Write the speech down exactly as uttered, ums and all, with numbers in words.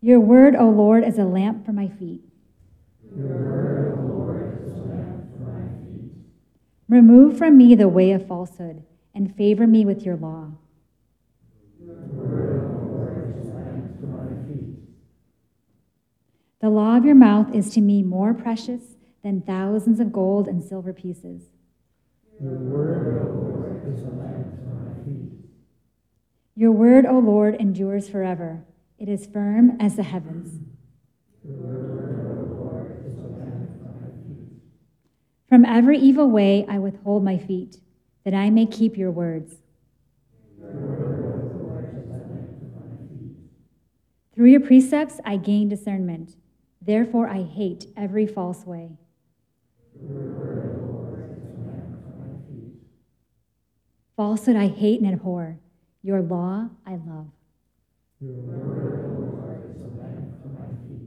Your word, O Lord, is a lamp for my feet. Your word, O Lord, is a lamp for my feet. Remove from me the way of falsehood, and favor me with your law. Your word, O Lord, is a lamp for my feet. The law of your mouth is to me more precious than thousands of gold and silver pieces. Your word, O Lord, is a lamp for my feet. Your word, O Lord, endures forever. It is firm as the heavens. Your word, O Lord, is a lamp for my feet. From every evil way I withhold my feet, that I may keep your words. Your word, O Lord, is a lamp for my feet. Through your precepts I gain discernment. Therefore I hate every false way. Your word, O Lord, is a lamp for my feet. Falsehood I hate and abhor. Your law I love. Your word, O